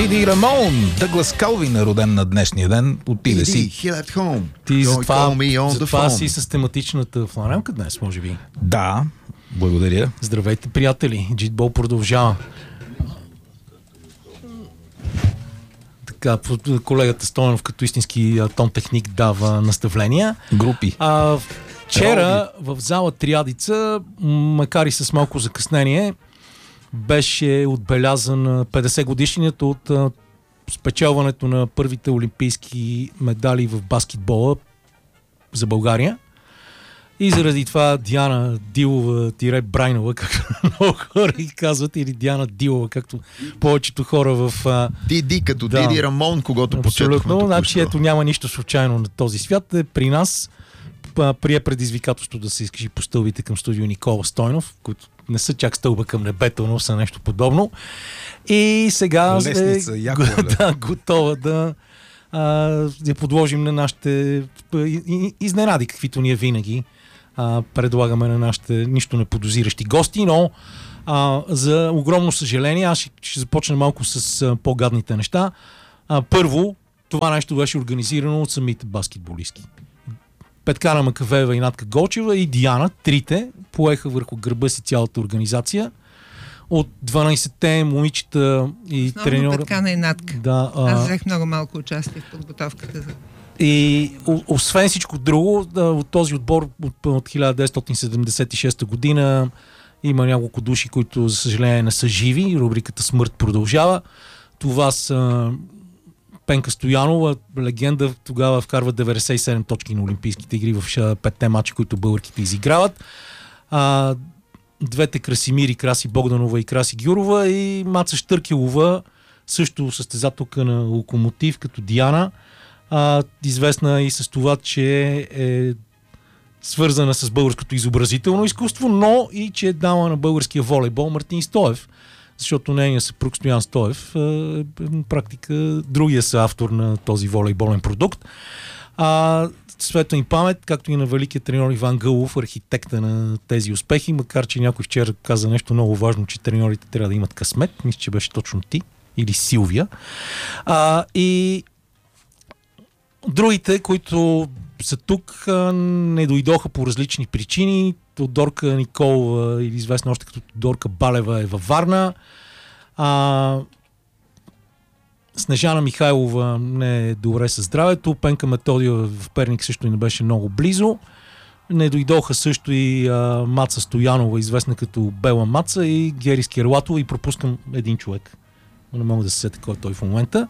Диди Рамон, Дъглас Калвин е роден на днешния ден. Отиде си. Ти затова си с тематичната фланелка днес, може би. Да, благодаря. Здравейте, приятели. Джитбол продължава. Така, колегата Стойнов като истински тон-техник дава наставления. Групи. Вчера в зала Триадица, макар и с малко закъснение, беше отбелязан 50 годишнината от спечелването на първите олимпийски медали в баскетбола за България. И заради това Диана Дилова Брайнова, както много хора и казват, или Диана Дилова, както повечето хора в... Диди, като Диди Рамон, когато почетохме. Абсолютно, значи ето няма нищо случайно на този свят. При нас прие предизвикателство да се изкажи по стълбите към студио Никола Стойнов, които не са чак стълба към небето, но са нещо подобно. И сега готова да я подложим на нашите изненади, каквито ние винаги предлагаме на нашите нищо неподозиращи гости, но за огромно съжаление аз ще започна малко с по-гадните неща. Първо, това нещо беше организирано от самите баскетболистки. Петкана Макавеева и Натка Голчева и Диана, трите, поеха върху гърба си цялата организация. От 12-те момичета и треньора... Петкана и Натка. Да, аз взех много малко участие в подготовката за... И освен всичко друго, от този отбор от 1976 година има няколко души, които за съжаление не са живи. Рубриката Смърт продължава. Това са Пенка Стоянова, легенда, тогава вкарва 97 точки на Олимпийските игри в 5-те мача, които българките изиграват. Двете Красимири, Краси Богданова и Краси Гюрова, и Маца Щъркелова, също състезателка на Локомотив, като Диана, известна и с това, че е свързана с българското изобразително изкуство, но и че е дама на българския волейбол Мартин Стоев, защото нейният съпруг Стоян Стоев практика другия са автор на този волейболен продукт. Светла им памет, както и на великият треньор Иван Гълов, архитекта на тези успехи, макар че някой вчера каза нещо много важно, че треньорите трябва да имат късмет. Мисля, че беше точно ти или Силвия. И другите, които са тук, не дойдоха по различни причини. Тодорка Николова, или известна още като Тодорка Балева, е във Варна. Снежана Михайлова не е добре със здравето. Пенка Методиева в Перник също не беше много близо. Не дойдоха също и Маца Стоянова, известна като Бела Маца, и Гери Скерлатова, и пропускам един човек. Не мога да се сетя кой е той в момента.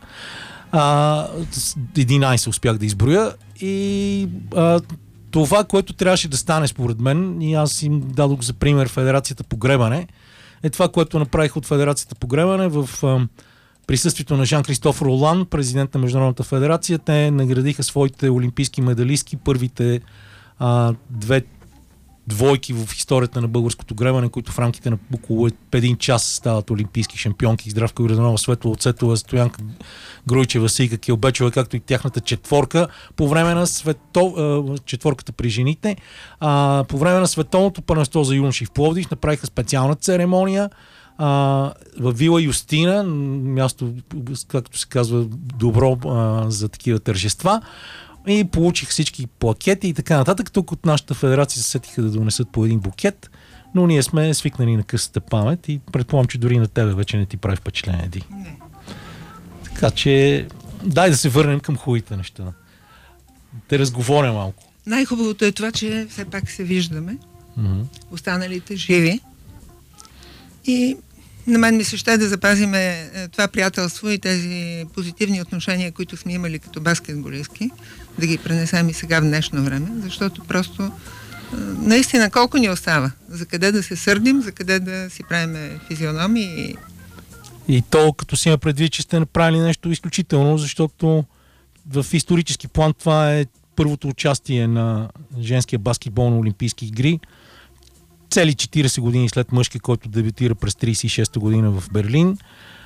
11 успях да изброя. И това, което трябваше да стане според мен, и аз им дадох за пример Федерацията по гребане, е това, което направих от Федерацията по гребане в присъствието на Жан-Кристоф Ролан, президент на Международната федерация. Те наградиха своите олимпийски медалистки, първите две двойки в историята на българското гребане, които в рамките на около един час стават олимпийски шампионки. Здравка Граданова, Светла Оцетова, Стоянка Груйчева, Сейка Келбечева, както и тяхната четворка по време на четворката при жените. По време на световното първенство за юноши в Пловдив направиха специална церемония в Вила Юстина, място, както се казва, добро за такива тържества. И получих всички плакети и така нататък. Тук от нашата федерация се сетиха да донесат по един букет, но ние сме свикнали на късата памет и предполагам, че дори на тебе вече не ти прави впечатление, Ди. Не. Така че дай да се върнем към хубавите неща. Те разговоря малко. Най-хубавото е това, че все пак се виждаме. Останалите живи. И на мен ми се ще да запазиме това приятелство и тези позитивни отношения, които сме имали като баскетболистки, да ги пренесем и сега в днешно време, защото просто наистина колко ни остава? За къде да се сърдим, за къде да си правим физиономии? И то, като си има предвид, че сте направили нещо изключително, защото в исторически план това е първото участие на женския баскетбол на Олимпийски игри. Цели 40 години след мъжки, който дебютира през 36-та година в Берлин.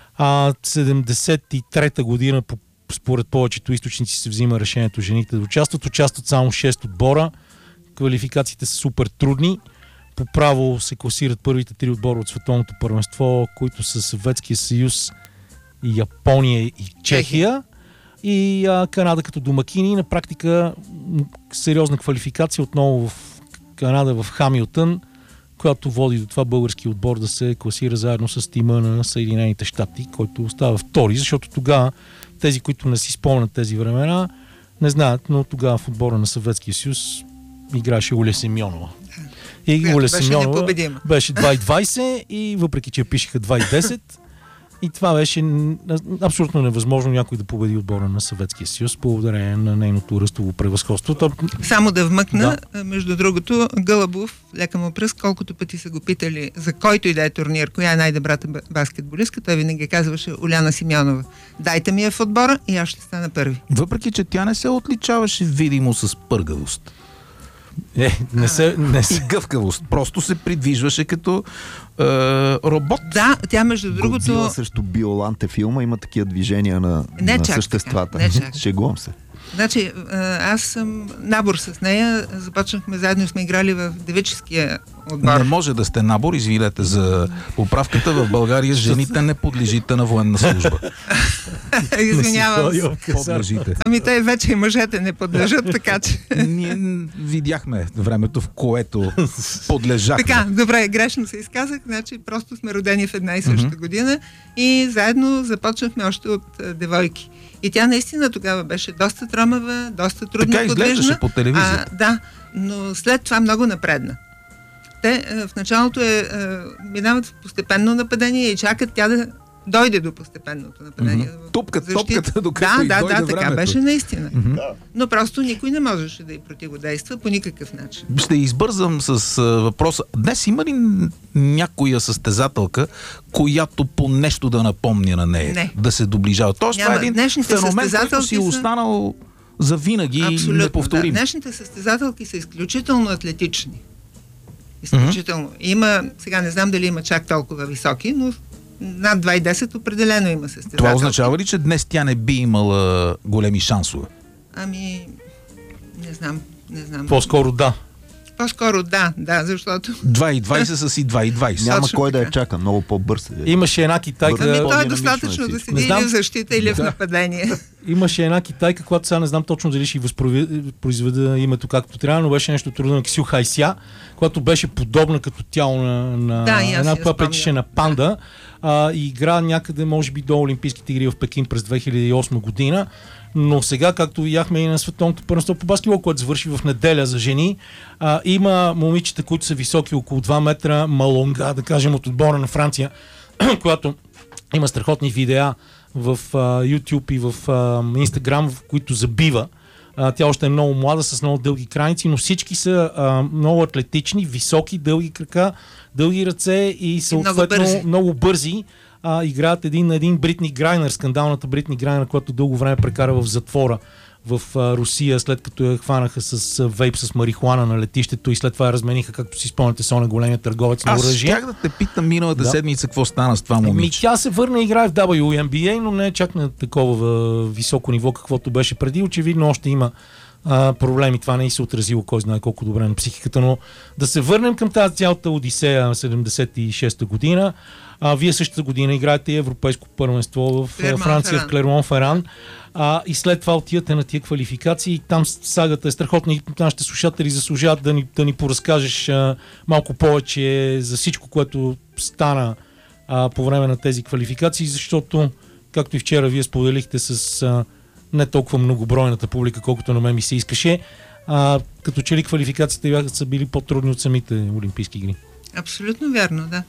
73-та година, според повечето източници, се взима решението жените да участват. Участват само 6 отбора. Квалификациите са супер трудни. По право се класират първите 3 отбора от световното първенство, които са Съветския съюз, и Япония и Чехия. И Канада като домакини. На практика сериозна квалификация отново в Канада, в Хамилтън, която води до това български отбор да се класира заедно с тима на Съединените щати, който остава втори, защото тогава тези, които не си спомнят тези времена, не знаят, но тогава в отбора на Съветския съюз играеше Уля Семьонова. И Уля Семьонова беше 2,20 и въпреки, че пишеха 2,10, и това беше абсолютно невъзможно някой да победи отбора на Съветския съюз благодарение на нейното ръстово превъзходство. Само да вмъкна, между другото, Гълъбов, лека му пръст, колкото пъти са го питали за който и да е турнир, коя е най-добрата баскетболистка, той винаги казваше Уляна Симеонова. Дайте ми я в отбора и аз ще стана първи. Въпреки, че тя не се отличаваше видимо с пъргавост. Не се. И гъвкавост. Просто се придвижваше като робот. Да, тя между другото... Годзила срещу Биоланте филма има такива движения на съществата. Шегувам се. Значи, аз съм набор с нея. Започнахме заедно, сме играли в девическия отбор. Не може да сте набор, извинете за поправката. В България жените не подлежите на военна служба. Извинявам се. Подлежите. Ами те вече и мъжете не подлежат, така че... Ние видяхме времето, в което подлежахме. Така, добре, грешно се изказах. Значи просто сме родени в една и съща година и заедно започнахме още от девойки. И тя наистина тогава беше доста тромава, доста трудно подвижна. Така изглеждаше по телевизията. Да, но след това много напредна. Те в началото минават в постепенно нападение и чакат тя да дойде до постепенното нападение. Топката, докато дойде времето. Така беше наистина. Но просто никой не можеше да й противодейства по никакъв начин. Ще избързам с въпроса. Днес има ли някоя състезателка, която по нещо да напомня на нея? Не. Да се доближава? Тоест, това е един феномен, който си останал за винаги неповторим. Да. Днешните състезателки са изключително атлетични. Изключително. Има, сега не знам дали има чак толкова високи, но над 2,10 определено има състезателки. Това означава ли, че днес тя не би имала големи шансове? Ами, не знам. По-скоро да. По-скоро да, защото... 2,20 са си 2,20. Няма кой да я чака, много по-бърз. Имаше една китайка... То е достатъчно да седи или в защита, или в нападение. Имаше една китайка, която сега не знам точно дали ще възпроизведа името както трябва, но беше нещо трудно на Ксю Хайся, която беше подобна като тяло на една, която пречеше на панда. И игра някъде, може би, до Олимпийските игри в Пекин през 2008 година. Но сега, както видяхме и на световното първенство по баскетбол, което завърши в неделя за жени, има момичета, които са високи около 2 метра, Малонга, да кажем, от отбора на Франция, която има страхотни видеа в YouTube и в Instagram, в които забива. Тя още е много млада, с много дълги крайници, но всички са много атлетични, високи, дълги крака, дълги ръце и съответно много бързи. Играят един Бритни Грайнер, скандалната Бритни Грайнер, която дълго време прекара в затвора в Русия, след като я хванаха с вейп с марихуана на летището и след това я размениха, както си спомняте, с оня големия търговец на оръжие. Аз щях да те питам миналата седмица какво стана с това момиче. Тя се върна и играе в WNBA, но не е чак на такова високо ниво, каквото беше преди. Очевидно още има проблеми. Това не и се отразило кой знае колко добре на психиката, но да се върнем към тази цялата Одисея 76-та година. Вие същата година играете и европейско първенство в Франция, в Клермон-Феран. И след това отивате на тия квалификации и там сагата е страхотна и нашите слушатели заслужават да ни поразкажеш малко повече за всичко, което стана по време на тези квалификации, защото, както и вчера вие споделихте с не толкова многобройната публика, колкото на мен ми се искаше, като че ли квалификациите са били по-трудни от самите Олимпийски игри. Абсолютно вярно, да.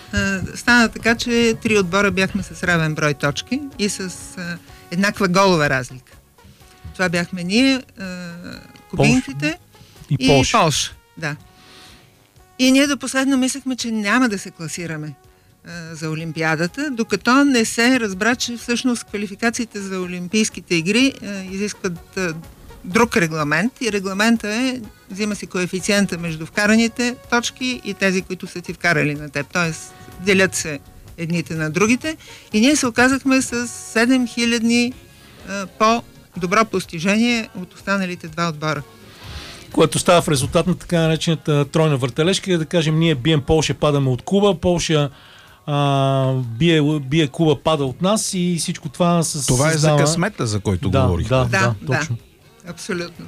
Стана така, че 3 отбора бяхме с равен брой точки и с еднаква голова разлика. Това бяхме ние, кубинците и Полша. Да. И ние до последно мислехме, че няма да се класираме за Олимпиадата, докато не се разбра, че всъщност квалификациите за Олимпийските игри изискват друг регламент и регламента е, взима си коефициента между вкараните точки и тези, които са ти вкарали на теб. Тоест, делят се едните на другите и ние се оказахме с 7000 по-добро постижение от останалите 2 отбора. Което става в резултат на така наречената тройна въртележка, да кажем, ние бием Полша, падаме от Куба, Полша бие клуба пада от нас и всичко това Това е за късмета, за който говорих. Да, точно. Абсолютно.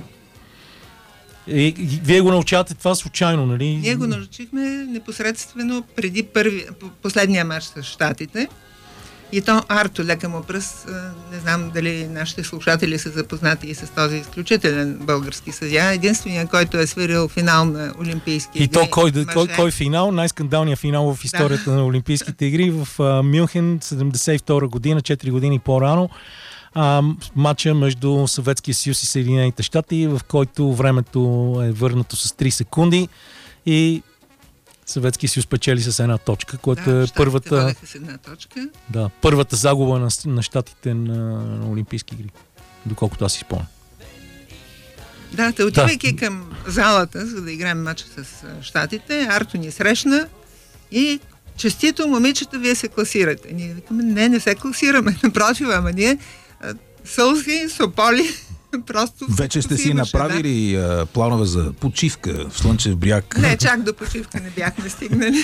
Вие го научавате това случайно, нали? Ние го научихме непосредствено преди последния мач с Щатите. И то Арто, лека му пръст, не знам дали нашите слушатели са запознати и с този изключителен български съдия. Единственият, който е свирил финал на Олимпийски игри. И то кой финал? Най-скандалният финал в историята на Олимпийските игри в Мюнхен, 72 година, 4 години по-рано. Матча между Съветския съюз и Съединените щати, в който времето е върнато с 3 секунди и Съветския съюз печели с 1 точка, което е първата... с 1 точка. Да, първата загуба на щатите на Олимпийски игри, доколкото аз си спомням. Да, отивайки към залата, за да играем матча с щатите, Арто ни срещна и честито, момичета, вие се класирате. Ние викаме, не се класираме, напротив, ама ние сълзи, сополи, просто... Вече сте си направили планове за почивка в Слънчев бряг? Не, чак до почивка не бяхме стигнали.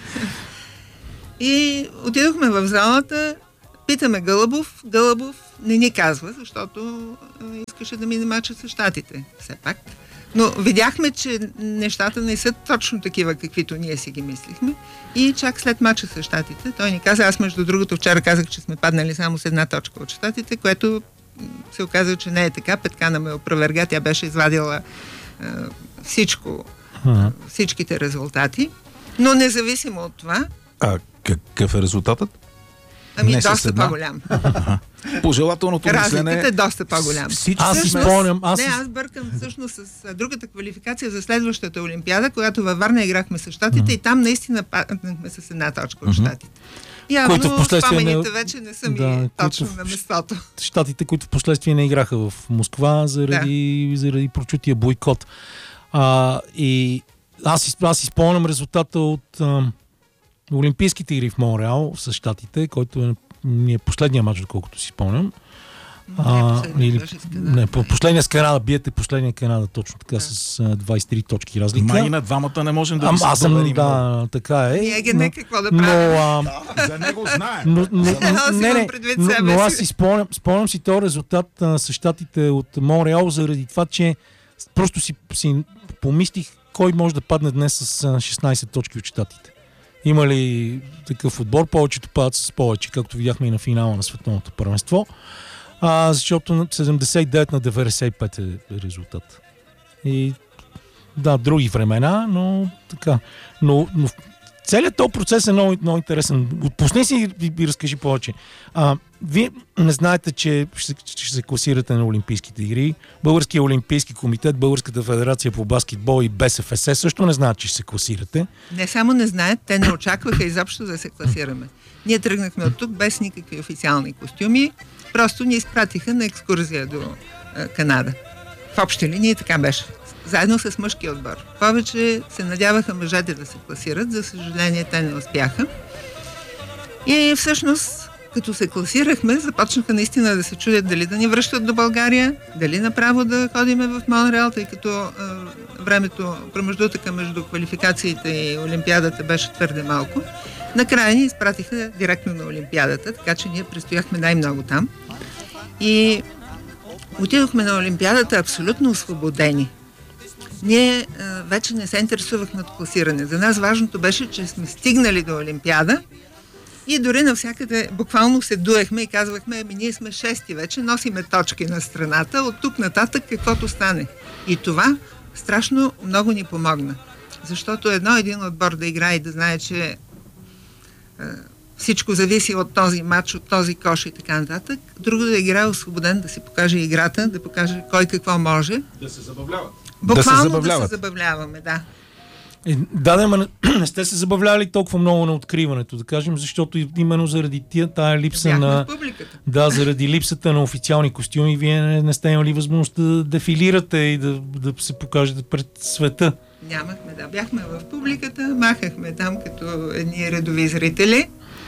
И отидохме в залата, питаме Гълъбов. Гълъбов не ни казва, защото искаше да мине мача с щатите, все пак. Но видяхме, че нещата не са точно такива, каквито ние си ги мислихме. И чак след мача с щатите, той ни каза, аз между другото вчера казах, че сме паднали само с 1 точка от щатите, което се оказа, че не е така. Петкана ме опроверга, тя беше извадила всичките резултати. Но независимо от това... Какъв е резултатът? Доста по-голям. Пожелателното мислене... Разликата е доста по-голям. Аз бъркам всъщност с другата квалификация за следващата Олимпиада, когато във Варна играхме с щатите и там наистина паднахме с 1 точка от щатите. Явно спомените вече не са ми точно на местото. Щатите, които в последствие не играха в Москва заради прочутия бойкот. И аз си спомням резултата от Олимпийските игри в Монреал с щатите, който е последния матч, доколкото си спомням. Последния с Канада, биете последния Канада, точно така, с 23 точки разлика. Май на двамата не можем да се доверим. Да, така е. Ние какво да правим. За него знае. Но аз си спомням си този резултат с щатите от Монреал, заради това, че просто си помислих кой може да падне днес с 16 точки от щатите. Има ли такъв отбор? Повечето падат с повече, както видяхме и на финала на световното първенство. Защото 79 на 95 е резултат. И да, други времена, но така. Но целият този процес е много, много интересен. Отпусни си и разкажи повече. Вие не знаете, че ще се класирате на Олимпийските игри. Българския олимпийски комитет, Българската федерация по баскетбол и БСФС също не знаят, че ще се класирате. Не само не знаят, те не очакваха изобщо да се класираме. Ние тръгнахме от тук без никакви официални костюми. Просто ни изпратиха на екскурзия до Канада. В общи линии така беше. Заедно с мъжкия отбор. Повече се надяваха мъжете да се класират. За съжаление, те не успяха. И всъщност, като се класирахме, започнаха наистина да се чудят дали да ни връщат до България, дали направо да ходиме в Монреал, тъй като времето, промеждутъка между квалификациите и Олимпиадата беше твърде малко. Накрая ни изпратиха директно на Олимпиадата, така че ние престояхме най-много там. И отидохме на Олимпиадата абсолютно освободени. Ние вече не се интересувахме от класиране. За нас важното беше, че сме стигнали до Олимпиада и дори навсякъде буквално се дуехме и казвахме, ние сме 6 вече, носиме точки на страната, от тук нататък каквото стане. И това страшно много ни помогна. Защото един отбор да играе и да знае, че всичко зависи от този матч, от този кош и така нататък. Друго да играе освободен, да си покаже играта, да покаже кой какво може. Да се забавляват. Буквално да се забавляваме, да. Да, не сте се забавлявали толкова много на откриването, да кажем, защото именно заради тая липса на... заради липсата на официални костюми, вие не сте имали възможност да дефилирате и да се покажете пред света. Нямахме, да. Бяхме в публиката, махахме там като едни редови зрители.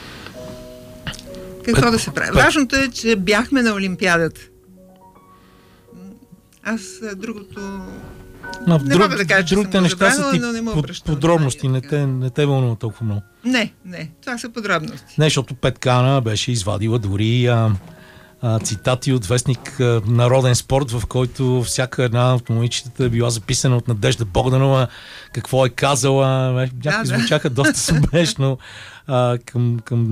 Какво да се прави? Важното е, че бяхме на Олимпиадата. Аз другото Не мога да кажа, че другите съм неща са забравила, но не му обръщам подробности, не те вълнува толкова много. Не, това са подробности. Не, защото Петкана беше извадила дори цитати от вестник Народен спорт, в който всяка една от момичетата е била записана от Надежда Богданова, какво е казала. Някакви звучаха доста смешно към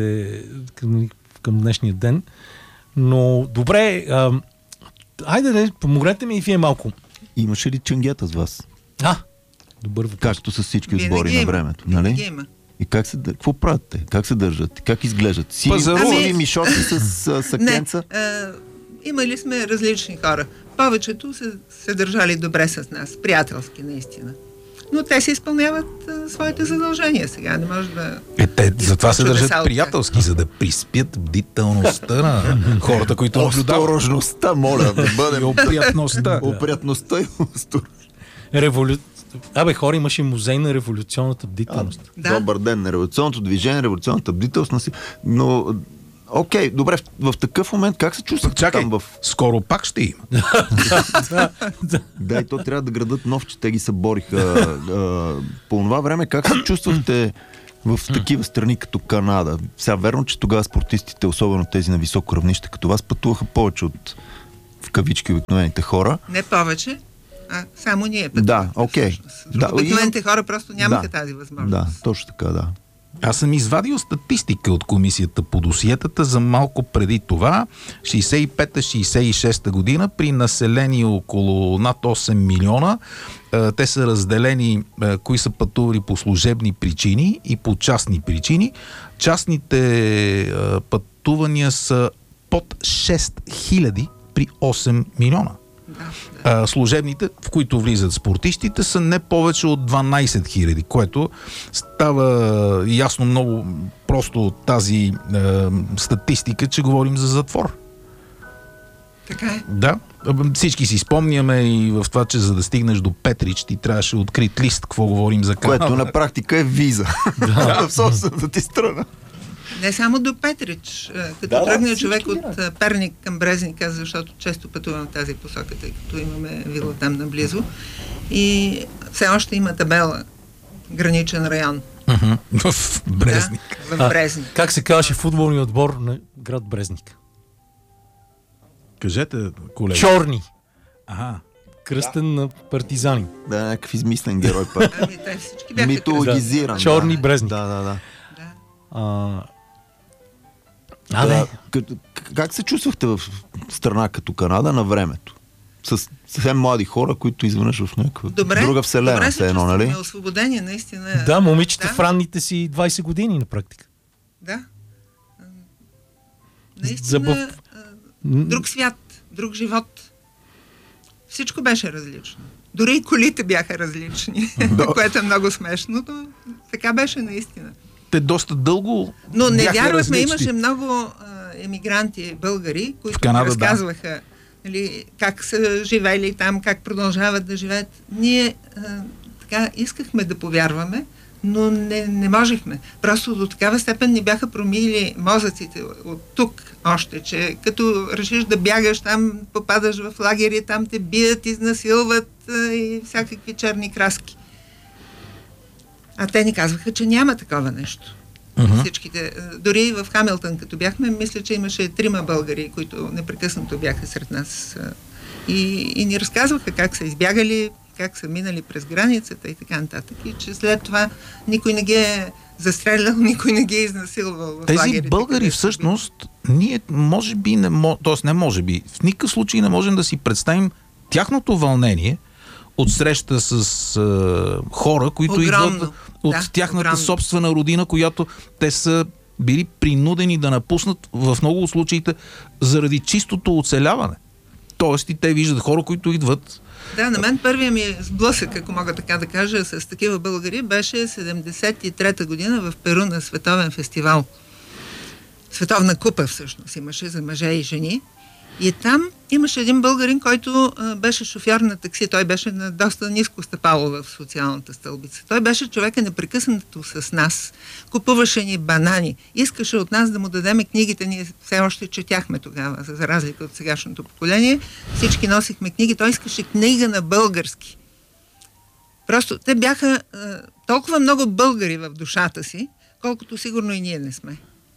днешния ден. Но добре, айде, помогнете ми и вие малко. Имаше ли ченгета с вас? Добър въпрос. Както с всички отбори на времето, нали? Има. И какво правят те? Как се държат? Как изглеждат? Сиви мишоти с сакенца? Имали сме различни хора. Повечето се държали добре с нас, приятелски наистина. Но те се изпълняват своите задължения сега. Не може да... Те затова се държат приятелски, за да приспят бдителността на хората, които наблюдават. Осторожността, моля, да бъдем. И опрятността. Опрятността и хора, имаше музей на революционната бдителност. Добър ден на революционното движение, революционната бдителност. Но... Окей, добре, в такъв момент как се чувствате там в... Скоро пак ще има. Да, и то трябва да градат нов, че те ги събориха. По това време как се чувствахте в такива страни като Канада? Сега верно, че тогава спортистите, особено тези на високо равнище, като вас, пътуваха повече от в кавички обикновените хора. Не повече, само ние пътувахме. Да, окей. Обикновените хора просто нямаха тази възможност. Да, точно така, да. Аз съм извадил статистика от комисията по досиетата за малко преди това, 65-66 година, при население около над 8 милиона. Те са разделени, кои са пътували по служебни причини и по частни причини. Частните пътувания са под 6000 при 8 милиона. Служебните, в които влизат спортистите, са не повече от 12 000, което става ясно много просто от тази статистика, че говорим за затвор. Така е. Да. Всички си спомняме и в това, че за да стигнеш до Петрич, ти трябваше открит лист, какво говорим за Канада. Което на практика е виза в собствената ти страна. Не само до Петрич. Като тръгне човек от Перник към Брезника, защото често пътувам в тази посока, тъй като имаме вила там наблизо. И все още има табела граничен район. В Брезник. В Брезник. Как се казваше футболният отбор на град Брезник? Кажете, колеги. Чорни. Кръстен на партизани. Да, някакъв измислен герой път. Те всички бяха митологизиран. Чорни Брезник. Да. Как се чувствахте в страна като Канада на времето? С съвсем млади хора, които изведнъж в някаква друга вселена. Добре се чувстваме освободени, наистина. Да, момичета в ранните си 20 години на практика. Да. Наистина, друг свят, друг живот. Всичко беше различно. Дори и колите бяха различни, което е много смешно, но така беше наистина. Те доста дълго. Но не вярвахме, имаше много емигранти българи, които разказваха как са живели там, как продължават да живеят. Ние така искахме да повярваме, но не можехме. Просто до такава степен ни бяха промили мозъците от тук още, че като решиш да бягаш там, попадаш в лагери, там те бият, изнасилват и всякакви черни краски. А те ни казваха, че няма такова нещо. Всичките, дори в Хамилтън, като бяхме, мисля, че имаше 3 българи, които непрекъснато бяха сред нас. И ни разказваха как са избягали, как са минали през границата и така нататък. И че след това никой не ги е застрелял, никой не ги е изнасилвал в лагерите. Тези българи всъщност, ние може би, не може би, в никакъв случай не можем да си представим тяхното вълнение от среща с хора, които идват от тяхната собствена родина, която те са били принудени да напуснат в много от случаите заради чистото оцеляване. Тоест и те виждат хора, които идват. Да, на мен първият ми сблъсък, ако мога така да кажа, с такива българи, беше 73-та година в Перу на световен фестивал. Световна купа всъщност имаше за мъже и жени. И там имаше един българин, който беше шофьор на такси. Той беше на доста ниско стъпало в социалната стълбица. Той беше човека непрекъснато с нас. Купуваше ни банани. Искаше от нас да му дадеме книгите. Ние все още четяхме тогава, за разлика от сегашното поколение. Всички носихме книги. Той искаше книга на български. Просто те бяха толкова много българи в душата си, колкото сигурно и ние не сме.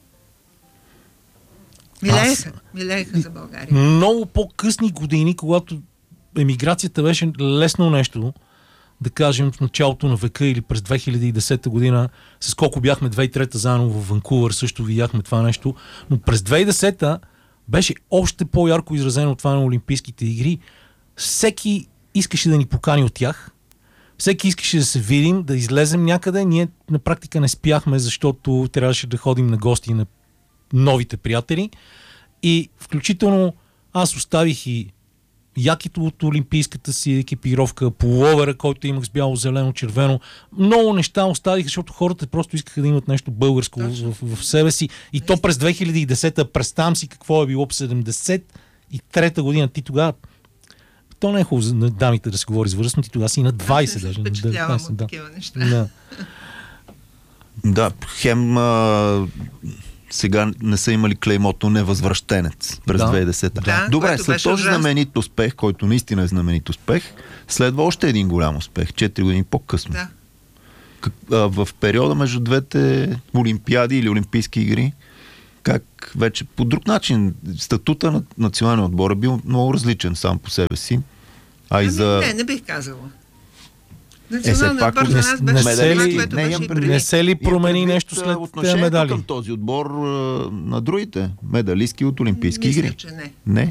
Милееха за България. Много по-късни години, когато емиграцията беше лесно нещо, да кажем в началото на века или през 2010 година, с колко бяхме 2003 заедно в Ванкувър, също видяхме това нещо, но през 2010 беше още по-ярко изразено това на Олимпийските игри. Всеки искаше да ни покани от тях, всеки искаше да се видим, да излезем някъде. Ние на практика не спяхме, защото трябваше да ходим на гости на новите приятели. И включително аз оставих и якито от олимпийската си екипировка, пуловера, който имах с бяло, зелено, червено. Много неща оставих, защото хората просто искаха да имат нещо българско в себе си. И то през 2010-та, представям си какво е било в 73-та година. Ти тогава, то не е хубаво на дамите да се говори с възраст, но ти тогава си на 20 даже. Впечатлявам от такива неща. Да, хем сега не са имали клеймото невъзвръщенец през 2010-та. Да, добре, след този знаменит успех, който наистина е знаменит успех, следва още един голям успех, 4 години по-късно. Да. В периода между двете олимпиади или олимпийски игри, как вече по друг начин статута на националния отбор е бил много различен сам по себе си. Не бих казала. Националният отбор за нас беше не се ли промени нещо след тези медали? Към този отбор на другите медалистки от олимпийски игри? Мисля, че не.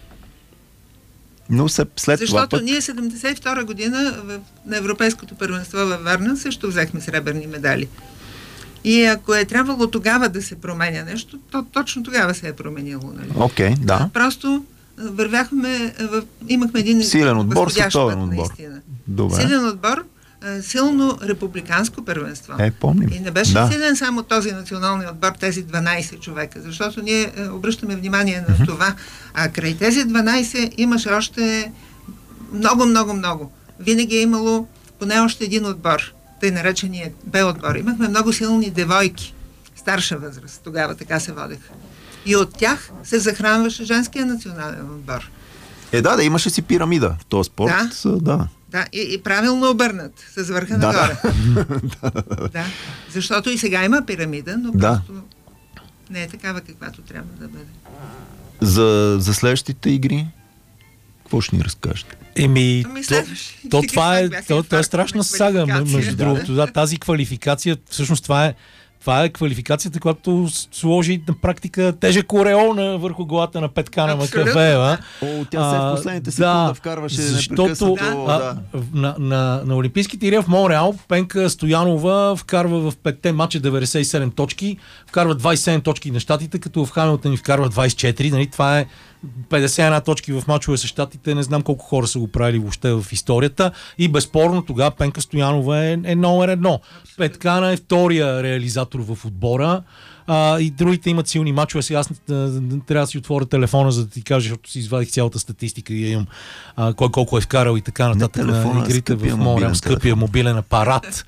Но след защото това пък... ние 72 година на Европейското първенство във Варна също взехме сребърни медали. И ако е трябвало тогава да се променя нещо, то точно тогава се е променило. Нали? Окей, да. Просто вървяхме, имахме един силен отбор, световен отбор. Добре. Силен отбор, силно републиканско първенство. Помним. И не беше силен само този национален отбор, тези 12 човека, защото ние обръщаме внимание на това. А край тези 12 имаше още много. Винаги е имало поне още един отбор, тъй наречения Б отбор. Имахме много силни девойки, старша възраст, тогава така се водеха. И от тях се захранваше женския национален отбор. Да, имаше си пирамида в този спорт. Да. Да, и правилно обърнат, с върха нагоре. Да. Защото и сега има пирамида, но просто не е такава, каквато трябва да бъде. За следващите игри, какво ще ни разкажете? Това е страшна сага, между другото. Да, тази квалификация, всъщност това е квалификацията, която сложи на практика тежък ореол върху главата на Петкана Макавеева. Тя се в последните секунда вкарваше непрекъснато. На Олимпийските игри в Монреал Пенка Стоянова вкарва в 5-те мача 97 точки, вкарва 27 точки на щатите, като в Хамилтън ни вкарва 24. Нали? Това е 51 точки в мачове с щатите. Не знам колко хора са го правили въобще в историята. И безспорно тогава Пенка Стоянова е номер 1. Петкана е втория реализатор в отбора. И другите имат силни мачове. Сега аз трябва да си отворя телефона, за да ти кажа, защото си извадих цялата статистика и имам кой колко е вкарал и така нататък на игрите в Монреал. Скъпия мобилен апарат.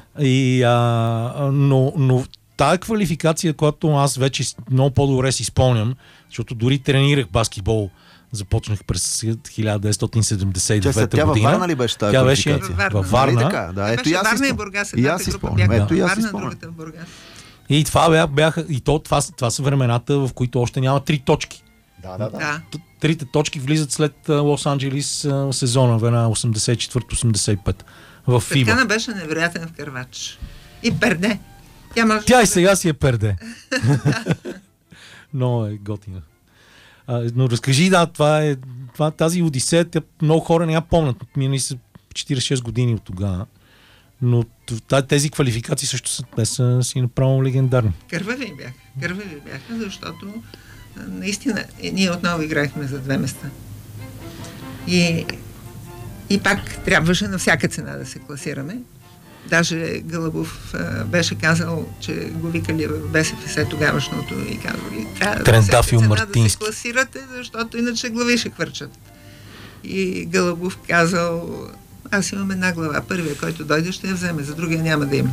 Но тая квалификация, която аз вече много по-добре си спомням, защото дори тренирах баскетбол, започнах през 1979 година. Във Варна ли беше тази квалификация? Във Варна. Варна и Бургас. И аз си спомням. Другата в Бургас. И това бяха, това са времената, в които още няма 3 точки. Да. Трите точки влизат след Лос-Анджелис сезона, вена 84-85 в ФИБА. Петкана беше невероятен вкървач. И перде. Тя и сега си е перде. Но е готина. Но разкажи, тази Одисея, много хора не я помнят. Минали са 46 години от тогава. Но тези квалификации също са си направо легендарни. Кървави бяха, защото наистина ние отново играехме за 2 места. И пак трябваше на всяка цена да се класираме. Даже Гълъбов беше казал, че го викали в БСФС тогавашното и казали, Трентафил Мартински, да се класирате, защото иначе глави ще хвърчат. И Гълъбов казал, аз имам една глава, първия, който дойде, ще я вземе, за другия няма да има.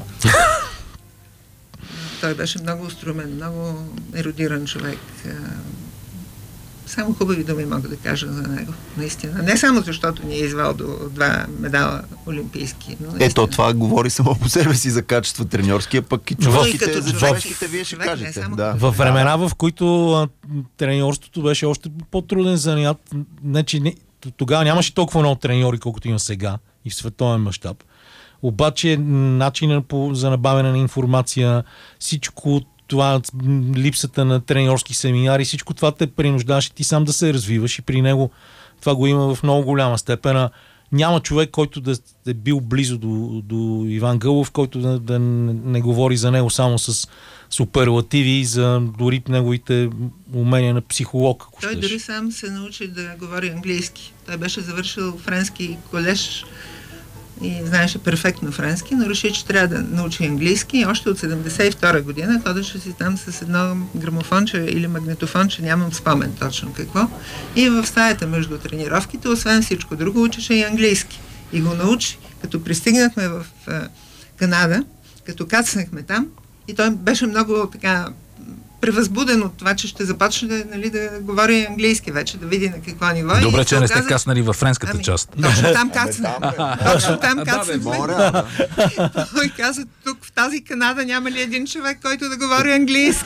Той беше много остромен, много ерудиран човек. само хубави думи мога да кажа за него. Наистина. Не само защото ни е извел до 2 медала олимпийски. Но Ето, това говори само по себе си за качество треньорския, пък и човешките, за човешките вие ще кажете. Да. Във времена, в които треньорството беше още по-труден занаят, тогава нямаше толкова много треньори, колкото има сега и в световен мащаб. Обаче начинът за набавяне на информация, всичко това, липсата на треньорски семинари, всичко това те принуждаваше ти сам да се развиваш и при него това го има в много голяма степен. Няма човек, който да е бил близо до Иван Гълъв, който да не говори за него само с суперлативи и за дори неговите умения на психолог. Той дори сам се научи да говори английски. Той беше завършил френски колеж и знаеше перфектно френски, но реши, че трябва да научи английски и още от 72 година ходеше си там с едно грамофонче или магнитофонче, нямам спомен точно какво. И в стаята между тренировките, освен всичко друго, учеше и английски. И го научи. Като пристигнахме в Канада, като кацнахме там, и той беше много така превъзбуден от това, че ще започне да говори английски вече, да види на какво ниво. Добре, че не сте каснали във френската част. Точно там кацнахме. Точно там кацнахме. Той каза, тук в тази Канада няма ли един човек, който да говори английски?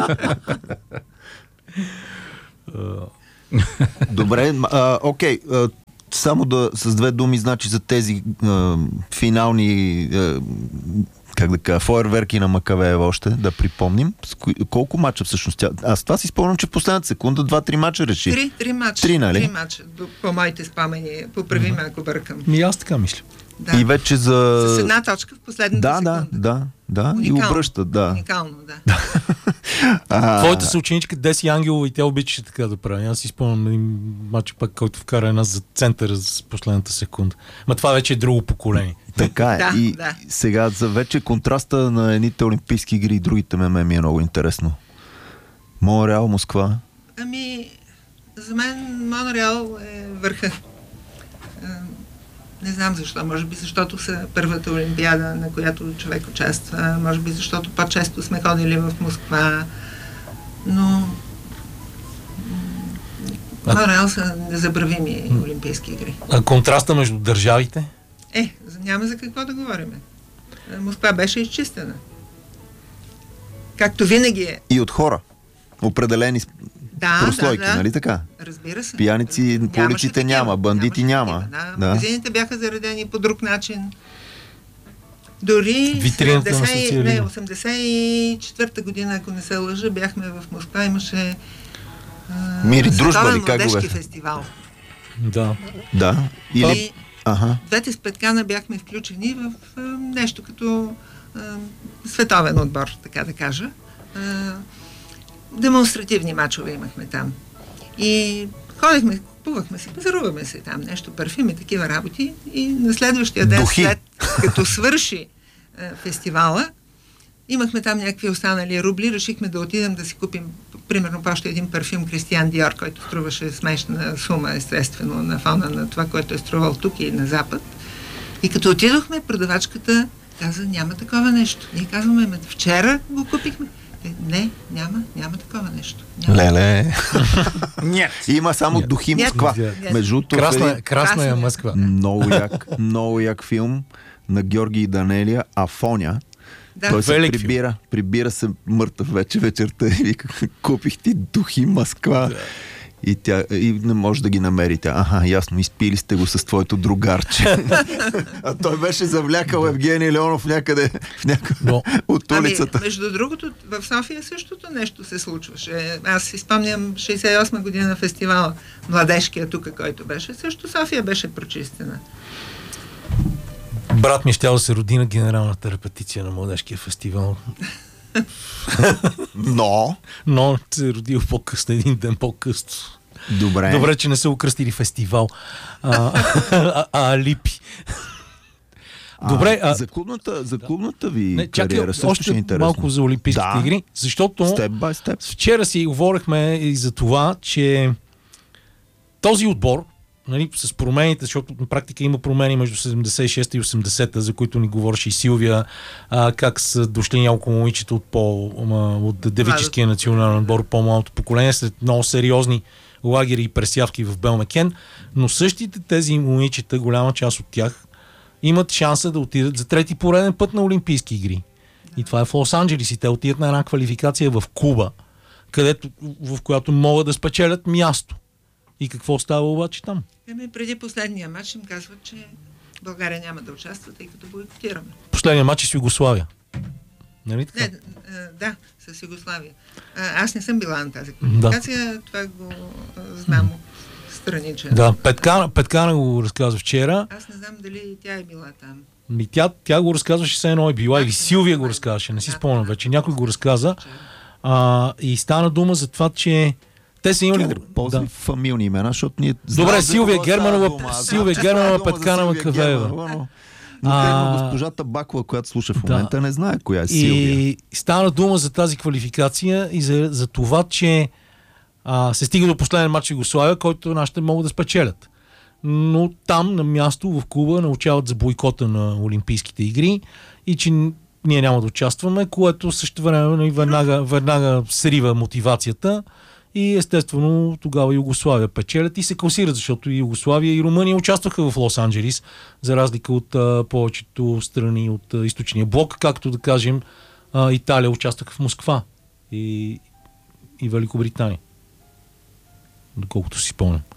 Добре, окей. Само с 2 думи, значи за тези финални как да кажа, фойерверки на Макавеева още, да припомним. Колко мача всъщност тя? Аз това си спомням, че в последната секунда 2-3 мача реши. 3 мача. 3, нали? 3 мача, по моите спомени. Поправи ме, ако бъркам. Аз така мисля. Да. И вече за... С една точка в последната секунда. Да. И обръща, да. Уникално, да. Твоята съученичка Деси Ангелова и тя обичаше така да прави. Аз си спомням един мач пак, който вкара една за центъра с последната секунда. Ма това вече е друго поколение. Така е. И сега за вече контраста на едните олимпийски игри и другите ми е много интересно. Монреал, Москва. За мен Монреал е върха. Не знам защо. Може би защото са първата олимпиада, на която човек участва. Може би защото по-често сме ходили в Москва. Но Монреал са незабравими олимпийски игри. А контраста между държавите? Няма за какво да говорим. Москва беше изчистена. Както винаги е. И от хора. Определени прослойки, нали така? Разбира се. Пияници по улиците няма, бандити няма. Магазините бяха заредени по друг начин. Дори 84-та година, ако не се лъжа, бяхме в Москва, имаше световен младежки фестивал. Да. Или двете спеткана бяхме включени в нещо като световен отбор, така да кажа. Демонстративни мачове имахме там. И ходихме, купувахме се, пазаруваме се там, нещо, парфюми, такива работи. И на следващия ден, след като свърши фестивала, имахме там някакви останали рубли, решихме да отидем да си купим, примерно, още един парфюм Кристиан Диор, който струваше смешна сума, естествено, на фона на това, което е струвал тук и на Запад. И като отидохме, продавачката каза, няма такова нещо. Ние казваме, вчера го купихме. Не, няма такова нещо. Леле. Нет. Има само Духи Москва. Между красна е Москва. Много як филм на Георги и Данелия, Афоня. Той се прибира се мъртъв вече вечерта и вика, купих ти Духи Москва. И не може да ги намерите. Ясно, изпили сте го с твоето другарче. А той беше завлякал Евгений Леонов някъде от улицата. Между другото, в София същото нещо се случваше. Аз си спомням 68 година фестивал младежкия тук, който беше. Също София беше прочистена. Брат ми щял да се роди на генералната репетиция на младежкия фестивал. Но се е родил по-късно, един ден по-късно. Добре, че не са окръстили фестивал. Липи. Добре. За клубната ви кариера също ще е интересно. Малко за олимпийските игри, защото step by step. Вчера си говорихме и за това, че този отбор, нали, с промените, защото на практика има промени между 76-та и 80-та, за които ни говореше и Силвия, как са дошли няколко момичета от девическия национален отбор, по-малото поколение, след много сериозни лагери и пресявки в Белмекен, но същите тези момичета, голяма част от тях, имат шанса да отидат за трети пореден път на Олимпийски игри. И това е в Лос-Анджелис и те отидат на една квалификация в Куба, в която могат да спечелят място. И какво става обаче там? Преди последния матч им казват, че България няма да участва, тъй като бойкотираме. Последния матч е с Югославия. Нали така? Не, да, с Югославия. Аз не съм била на тази квалификация, това го знам от страничен. Да, Петкана го разказва вчера. Аз не знам дали тя е била там. Тя го разказваше, все едно е била, или Силвия го разказваше, не си спомням вече. Някой го разказа. И стана дума за това, че те са имали... Ползвай фамилни имена, защото ние... Добре, Силвия Германова, Петкана Макавеева. Но госпожата Бакова, която слуша в момента, не знае коя е Силвия. И стана дума за тази квалификация и за това, че се стига до последен матч в Югославия, който нашите могат да спечелят. Но там, на място, в Куба, научават за бойкота на Олимпийските игри и че ние няма да участваме, което също време веднага срива мотивацията и естествено тогава Югославия печелят и се класират, защото и Югославия и Румъния участваха в Лос-Анджелис, за разлика от повечето страни от източния блок, както да кажем Италия участваха в Москва и Великобритания. Доколкото си спомням.